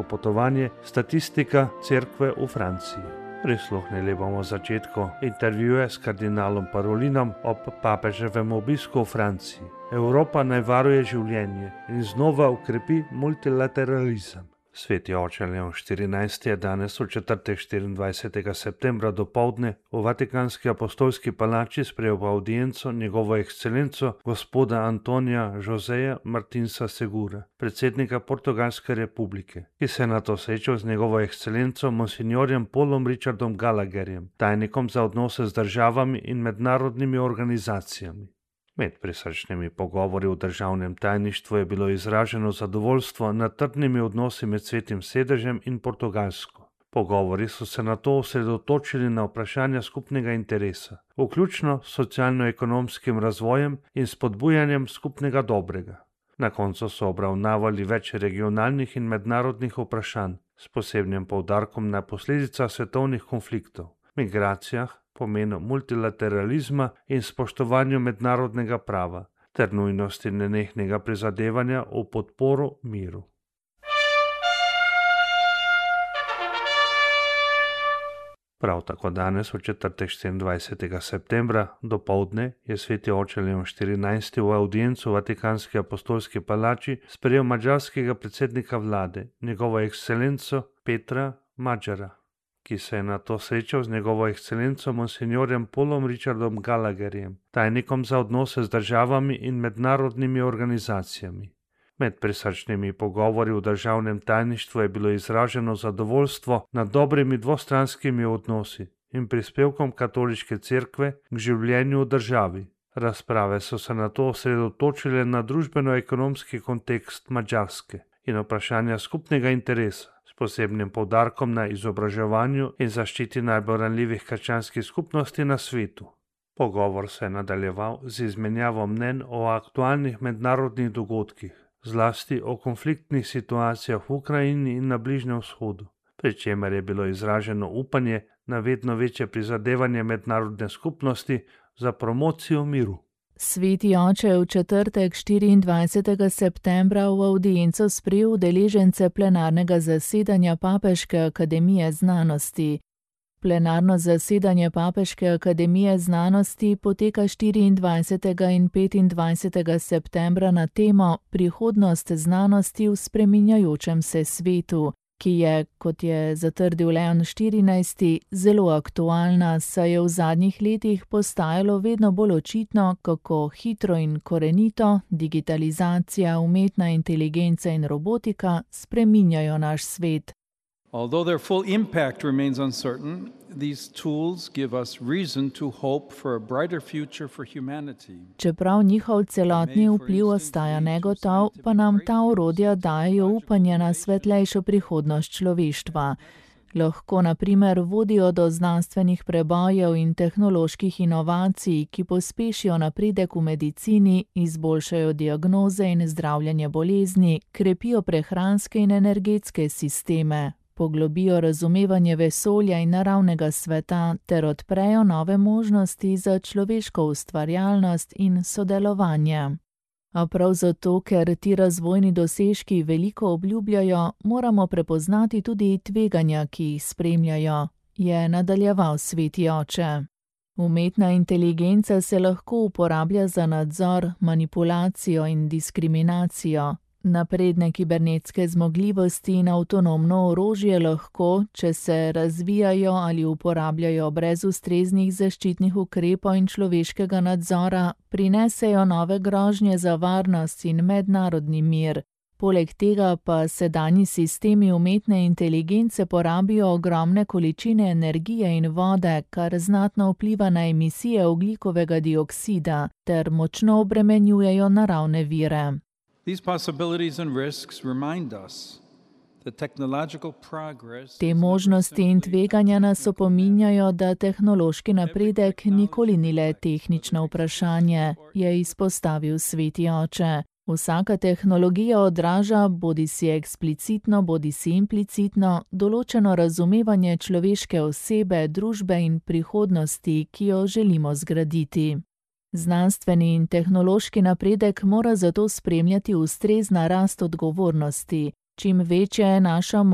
potovanje, statistika cerkve v Franciji. Prisluhnili bomo začetku intervjuja s kardinalom Parolinom ob papeževem obisku v Franciji. Evropa naj varuje življenje in znova ukrepi multilateralizem. Sveti oče Leon XIV je danes v četrtek 24. septembra dopoldne v Vatikanski apostolski palači sprejel avdienco njegovo ekscelenco gospoda Antonija Joseja Martinsa Segura, predsednika Portugalske republike, ki se je nato srečal z njegovo ekscelenco monsignorjem Paulom Richardom Gallagherjem, tajnikom za odnose z državami in mednarodnimi organizacijami. Med prisrčnimi pogovori v državnem tajništvu je bilo izraženo zadovoljstvo nad trdnimi odnosi med Svetim sedežem in Portugalsko. Pogovori so se nato osredotočili na vprašanja skupnega interesa, vključno s socialno-ekonomskim razvojem in spodbujanjem skupnega dobrega. Na koncu so obravnavali več regionalnih in mednarodnih vprašanj, s posebnim poudarkom na posledicah svetovnih konfliktov, migracijah, pomenu multilateralizma in spoštovanju mednarodnega prava ter nujnosti nenehnega prizadevanja v podporo miru. Prav tako danes v četrtek 24. septembra dopoldne je sveti oče Leon XIV v avdiencu v Vatikanski apostolski palači sprejel madžarskega predsednika vlade, njegovo ekscelenco Petra Magyara, ki se je nato srečal z njegovo ekscelenco monsignorjem Paulom Richardom Gallagherjem, tajnikom za odnose z državami in mednarodnimi organizacijami. Med prisrčnimi pogovori v državnem tajništvu je bilo izraženo zadovoljstvo nad dobrimi dvostranskimi odnosi in prispevkom katoliške cerkve k življenju v državi. Razprave so se nato osredotočile na družbeno-ekonomski kontekst Madžarske in vprašanja skupnega interesa, s posebnim poudarkom na izobraževanju in zaščiti najbolj ranljivih krščanskih skupnosti na svetu. Pogovor se je nadaljeval z izmenjavo mnenj o aktualnih mednarodnih dogodkih, zlasti o konfliktnih situacijah v Ukrajini in na Bližnjem vzhodu, pri čemer je bilo izraženo upanje na vedno večje prizadevanje mednarodne skupnosti za promocijo miru. Sveti oče je v četrtek 24. septembra v avdienco sprejel udeležence plenarnega zasedanja Papeške akademije znanosti. Plenarno zasedanje Papeške akademije znanosti poteka 24. in 25. septembra na temo Prihodnost znanosti v spreminjajočem se svetu, ki je, kot je zatrdil Leon XIV, zelo aktualna, saj je v zadnjih letih postajalo vedno bolj očitno, kako hitro in korenito digitalizacija, umetna inteligenca in robotika spreminjajo naš svet. Although their full impact remains uncertain, these tools give us reason to hope for a brighter future for humanity. Čeprav njihov celotni vpliv ostaja negotov, pa nam ta orodja dajejo upanje na svetlejšo prihodnost človeštva. Lahko na primer vodijo do znanstvenih prebojev in tehnoloških inovacij, ki pospešijo napredek v medicini, izboljšajo diagnoze in zdravljenje bolezni, krepijo prehranske in energetske sisteme, poglobijo razumevanje vesolja in naravnega sveta ter odprejo nove možnosti za človeško ustvarjalnost in sodelovanje. A prav zato, ker ti razvojni dosežki veliko obljubljajo, moramo prepoznati tudi tveganja, ki jih spremljajo, je nadaljeval sveti oče. Umetna inteligenca se lahko uporablja za nadzor, manipulacijo in diskriminacijo. Napredne kibernetske zmogljivosti in avtonomno orožje lahko, če se razvijajo ali uporabljajo brez ustreznih zaščitnih ukrepov in človeškega nadzora, prinesejo nove grožnje za varnost in mednarodni mir. Poleg tega pa sedanji sistemi umetne inteligence porabijo ogromne količine energije in vode, kar znatno vpliva na emisije ogljikovega dioksida ter močno obremenjujejo naravne vire. Te možnosti in tveganja nas opominjajo, da tehnološki napredek nikoli ni le tehnično vprašanje, je izpostavil sveti oče. Vsaka tehnologija odraža, bodisi eksplicitno, bodisi implicitno, določeno razumevanje človeške osebe, družbe in prihodnosti, ki jo želimo zgraditi. Znanstveni in tehnološki napredek mora zato spremljati ustrezna rast odgovornosti. Čim večja je naša